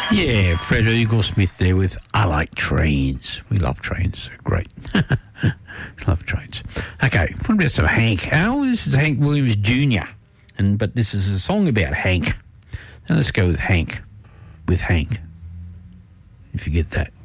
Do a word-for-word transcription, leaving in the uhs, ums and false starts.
Yeah, Fred Eaglesmith there with I Like Trains. We love trains. They're great. Love trains. Okay, what about some Hank? Oh, this is Hank Williams Junior And but this is a song about Hank. Now let's go with Hank. With Hank. If you get that.